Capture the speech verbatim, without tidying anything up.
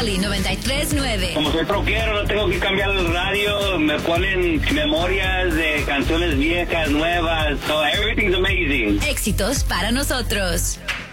Cali noventa y tres punto nueve. Como soy troquero, no tengo que cambiar el radio. Me ponen memorias de canciones viejas, nuevas. So everything's amazing. Éxitos para nosotros.